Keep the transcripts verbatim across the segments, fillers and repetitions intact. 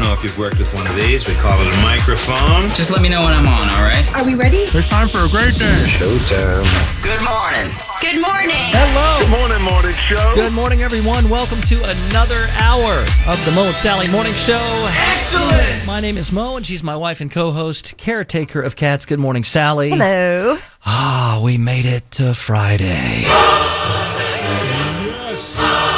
know if you've worked with one of these. We call it a microphone. Just let me know when I'm on, all right? Are we ready? It's time for a great day. Showtime. Good morning. Good morning. Hello. Good morning, morning show. Good morning, everyone. Welcome to another hour of the Mo and Sally Morning Show. Excellent. My name is Mo, and she's my wife and co-host, caretaker of cats. Good morning, Sally. Hello. Ah, we made it to Friday. Yes.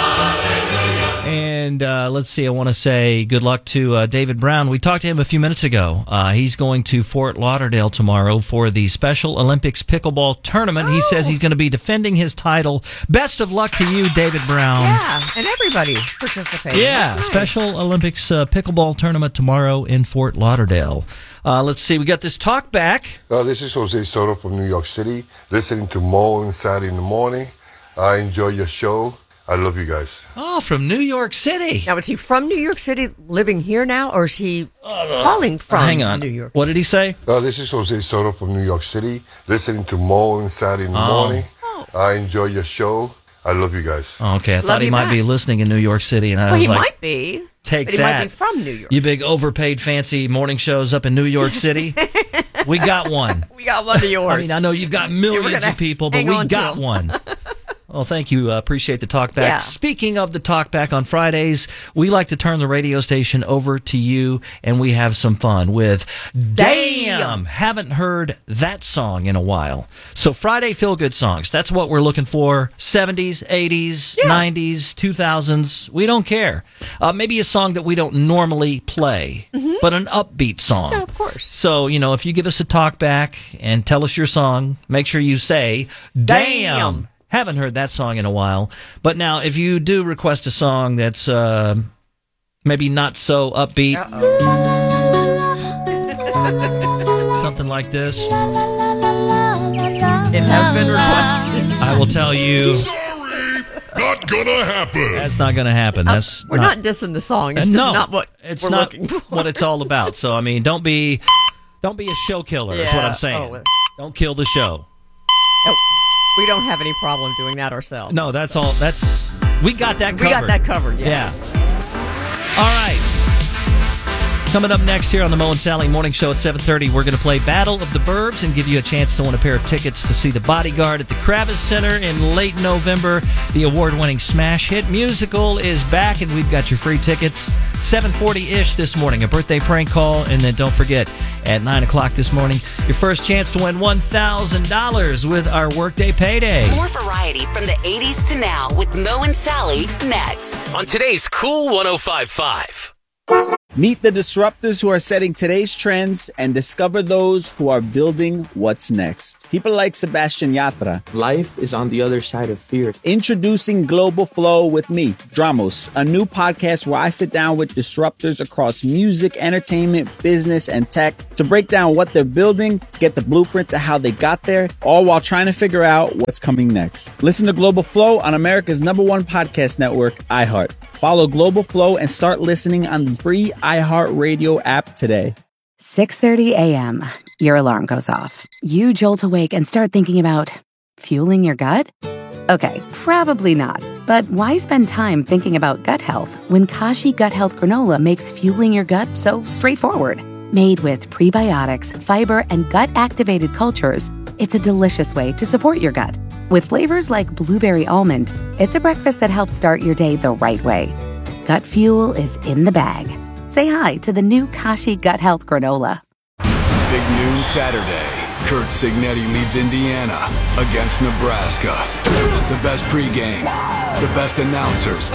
And uh, let's see, I want to say good luck to uh, David Brown. We talked to him a few minutes ago. Uh, he's going to Fort Lauderdale tomorrow for the Special Olympics Pickleball Tournament. Oh. He says he's going to be defending his title. Best of luck to you, David Brown. Yeah, and everybody participating. Yeah, That's nice. Special Olympics uh, Pickleball Tournament tomorrow in Fort Lauderdale. Uh, let's see, we got this talk back. Uh, this is Jose Soto from New York City, listening to Mo and Saturday in the morning. I enjoy your show. I love you guys. Oh, from New York City. Now, is he from New York City, living here now, or is he calling from Hang on. New York? What did he say? Uh, this is Jose Soto from New York City, listening to Mo and Saturday in the Oh. morning. I enjoy your show. I love you guys. Oh, okay, I Love thought he you might back. be listening in New York City, and I Well, was he like, might be. take but he that. might be from New York. You big overpaid fancy morning shows up in New York City. We got one. We got one of yours. I mean, I know you've got millions gonna of people, but hang we on to got them. one. Well, thank you. Uh, appreciate the talk back. Yeah. Speaking of the talk back on Fridays, we like to turn the radio station over to you, and we have some fun with Damn! Damn. Haven't heard that song in a while. So Friday feel-good songs. That's what we're looking for. seventies, eighties, Yeah. nineties, two thousands. We don't care. Uh, maybe a song that we don't normally play, but an upbeat song. Yeah, of course. So, you know, if you give us a talk back and tell us your song, make sure you say, Damn! Damn. Haven't heard that song in a while. But now, if you do request a song that's uh, maybe not so upbeat, something like this, It has been requested. I will tell you Sorry, not gonna happen. that's not going to happen. That's We're not dissing the song. It's Uh, just no, not what it's we're not looking for. what it's all about. So, I mean, don't be don't be a show killer. Is what Yeah. I'm saying. Oh, well. Don't kill the show. Oh, we don't have any problem doing that ourselves. No, that's all. That's we got that covered. We got that covered, yeah. Yeah. All right. Coming up next here on the Mo and Sally Morning Show at seven thirty, we're going to play Battle of the Burbs and give you a chance to win a pair of tickets to see The Bodyguard at the Kravis Center in late November. The award-winning smash hit musical is back, and we've got your free tickets. seven forty-ish this morning, a birthday prank call, and then don't forget, at nine o'clock this morning, your first chance to win one thousand dollars with our Workday Payday. More variety from the eighties to now with Mo and Sally next. On today's Cool one oh five point five. Meet the disruptors who are setting today's trends and discover those who are building what's next. People like Sebastian Yatra. Life is on the other side of fear. Introducing Global Flow with me, Dramos, a new podcast where I sit down with disruptors across music, entertainment, business, and tech to break down what they're building, get the blueprint to how they got there, all while trying to figure out what's coming next. Listen to Global Flow on America's number one podcast network, iHeart. Follow Global Flow and start listening on the free iHeartRadio app today. six thirty a.m. Your alarm goes off. You jolt awake and start thinking about fueling your gut? Okay, probably not. But why spend time thinking about gut health when Kashi Gut Health Granola makes fueling your gut so straightforward? Made with prebiotics, fiber, and gut-activated cultures, it's a delicious way to support your gut. With flavors like blueberry almond, it's a breakfast that helps start your day the right way. Gut fuel is in the bag. Say hi to the new Kashi Gut Health Granola. Big noon Saturday. Kurt Signetti leads Indiana against Nebraska. The best pregame, the best announcers.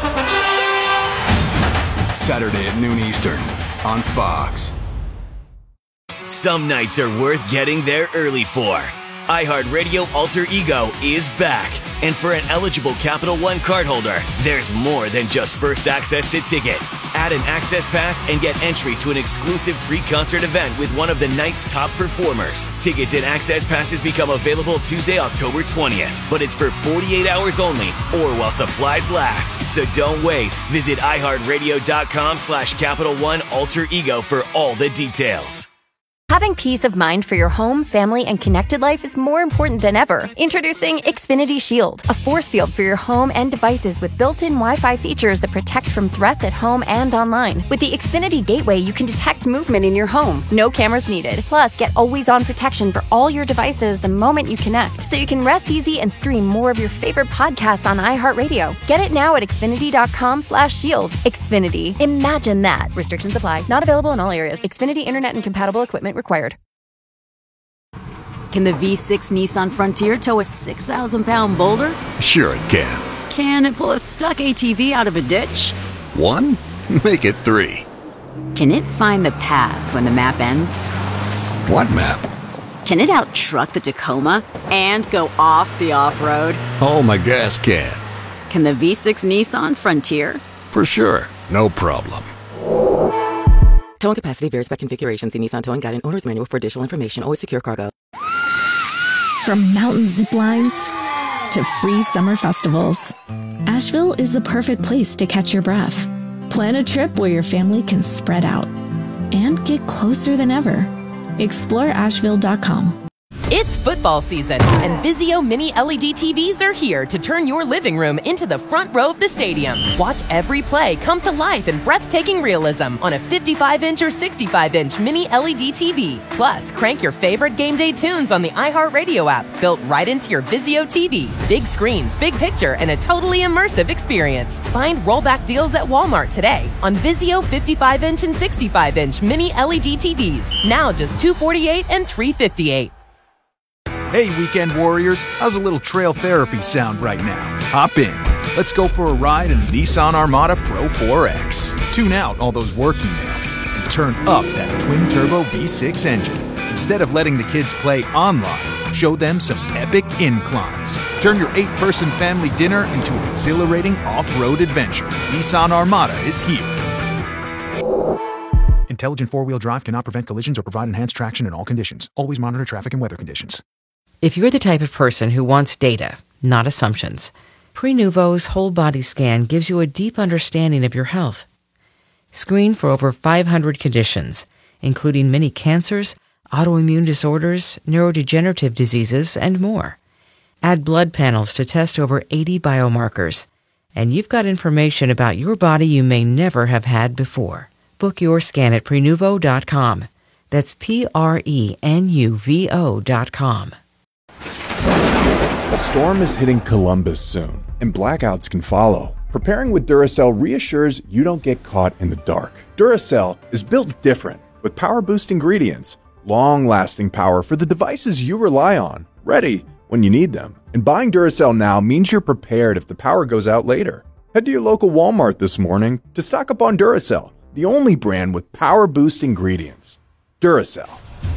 Saturday at noon Eastern on Fox. Some nights are worth getting there early for. iHeartRadio Alter Ego is back. And for an eligible Capital One cardholder, there's more than just first access to tickets. Add an access pass and get entry to an exclusive pre-concert event with one of the night's top performers. Tickets and access passes become available Tuesday, October twentieth. But it's for forty-eight hours only or while supplies last. So don't wait. Visit iHeartRadio.com slash Capital One Alter Ego for all the details. Having peace of mind for your home, family, and connected life is more important than ever. Introducing Xfinity Shield, a force field for your home and devices with built-in Wi-Fi features that protect from threats at home and online. With the Xfinity Gateway, you can detect movement in your home. No cameras needed. Plus, get always-on protection for all your devices the moment you connect, so you can rest easy and stream more of your favorite podcasts on iHeartRadio. Get it now at Xfinity.com slash shield. Xfinity. Imagine that. Restrictions apply. Not available in all areas. Xfinity Internet and compatible equipment required. Can the V six Nissan Frontier tow a six thousand pound boulder? Sure it can. Can it pull a stuck A T V out of a ditch? One? Make it three. Can it find the path when the map ends? What map? Can it out-truck the Tacoma and go off the off-road? Oh, my gas can. Can the V six Nissan Frontier? For sure. No problem. Towing capacity varies by configuration. See Nissan Towing Guide and Owner's Manual for additional information. Always secure cargo. From mountain zip lines to free summer festivals, Asheville is the perfect place to catch your breath. Plan a trip where your family can spread out and get closer than ever. Explore Asheville dot com. It's football season, and Vizio Mini L E D T Vs are here to turn your living room into the front row of the stadium. Watch every play come to life in breathtaking realism on a fifty-five inch or sixty-five inch Mini L E D T V. Plus, crank your favorite game day tunes on the iHeartRadio app, built right into your Vizio T V. Big screens, big picture, and a totally immersive experience. Find rollback deals at Walmart today on Vizio fifty-five inch and sixty-five inch Mini L E D T Vs. Now just two hundred forty-eight dollars and three hundred fifty-eight dollars. Hey, weekend warriors, how's a little trail therapy sound right now? Hop in. Let's go for a ride in the Nissan Armada Pro four X. Tune out all those work emails and turn up that twin-turbo V six engine. Instead of letting the kids play online, show them some epic inclines. Turn your eight-person family dinner into an exhilarating off-road adventure. Nissan Armada is here. Intelligent four-wheel drive cannot prevent collisions or provide enhanced traction in all conditions. Always monitor traffic and weather conditions. If you're the type of person who wants data, not assumptions, Prenuvo's whole body scan gives you a deep understanding of your health. Screen for over five hundred conditions, including many cancers, autoimmune disorders, neurodegenerative diseases, and more. Add blood panels to test over eighty biomarkers, and you've got information about your body you may never have had before. Book your scan at Prenuvo dot com. That's P R E N U V O dot com. A storm is hitting Columbus soon, and blackouts can follow. Preparing with Duracell reassures you don't get caught in the dark. Duracell is built different, with power-boost ingredients, long-lasting power for the devices you rely on, ready when you need them. And buying Duracell now means you're prepared if the power goes out later. Head to your local Walmart this morning to stock up on Duracell, the only brand with power-boost ingredients. Duracell.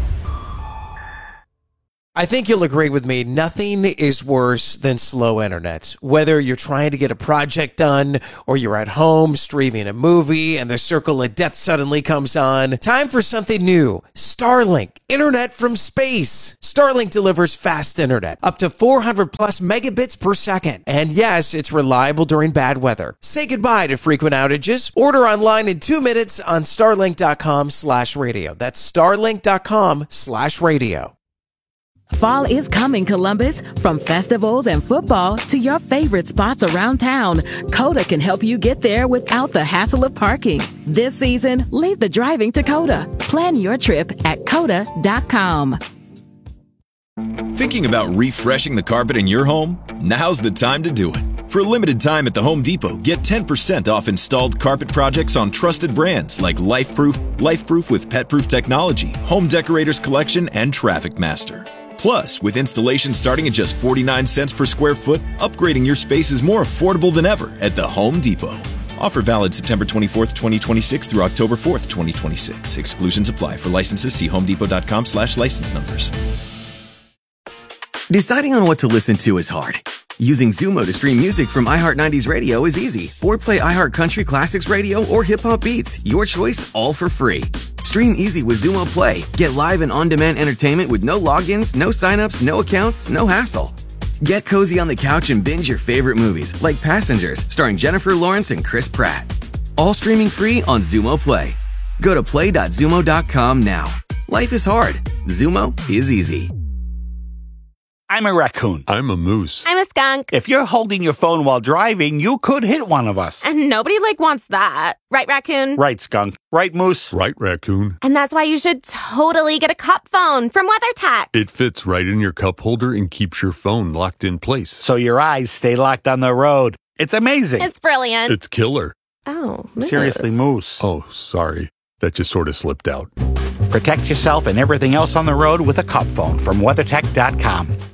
I think you'll agree with me, nothing is worse than slow internet. Whether you're trying to get a project done or you're at home streaming a movie and the circle of death suddenly comes on, time for something new. Starlink, internet from space. Starlink delivers fast internet, up to four hundred plus megabits per second. And yes, it's reliable during bad weather. Say goodbye to frequent outages. Order online in two minutes on starlink.com slash radio. That's starlink.com slash radio. Fall is coming, Columbus. From festivals and football to your favorite spots around town, Coda can help you get there without the hassle of parking. This season, leave the driving to Coda. Plan your trip at coda dot com. Thinking about refreshing the carpet in your home? Now's the time to do it. For a limited time at the Home Depot, get ten percent off installed carpet projects on trusted brands like LifeProof, LifeProof with PetProof technology, Home Decorators Collection, and Traffic Master. Plus, with installation starting at just forty-nine cents per square foot, upgrading your space is more affordable than ever at the Home Depot. Offer valid September twenty-fourth, twenty twenty-six through October fourth, twenty twenty-six. Exclusions apply. For licenses, see homedepot.com slash license numbers. Deciding on what to listen to is hard. Using Zumo to stream music from iHeart nineties Radio is easy. Or play iHeart Country Classics Radio or Hip Hop Beats. Your choice, all for free. Stream easy with Zumo Play. Get live and on-demand entertainment with no logins, no signups, no accounts, no hassle. Get cozy on the couch and binge your favorite movies, like Passengers, starring Jennifer Lawrence and Chris Pratt. All streaming free on Zumo Play. Go to play dot zumo dot com now. Life is hard. Zumo is easy. I'm a raccoon. I'm a moose. I'm a skunk. If you're holding your phone while driving, you could hit one of us. And nobody, like, wants that. Right, raccoon? Right, skunk. Right, moose? Right, raccoon. And that's why you should totally get a cup phone from WeatherTech. It fits right in your cup holder and keeps your phone locked in place. So your eyes stay locked on the road. It's amazing. It's brilliant. It's killer. Oh, moose. Seriously, moose. Oh, sorry. That just sort of slipped out. Protect yourself and everything else on the road with a cup phone from WeatherTech dot com.